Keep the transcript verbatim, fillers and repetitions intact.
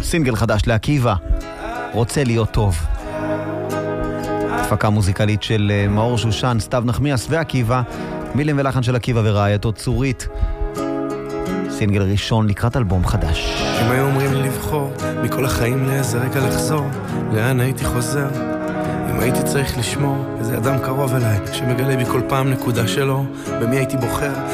סינגל חדש לעקיבא, רוצה להיות טוב. הפקה מוזיקלית של מאור שושן, סתיו נחמיאס ועקיבא, מילים ולחן של עקיבא ורעייתו צורית. סינגל ראשון לקראת אלבום חדש. אם היו אומרים לי לבחור מכל החיים לאיזה רגע לחזור, לאן הייתי חוזר? אם הייתי צריך לשמור איזה אדם קרוב אליי שמגלה בי כל פעם נקודה שלו, במי הייתי בוחר?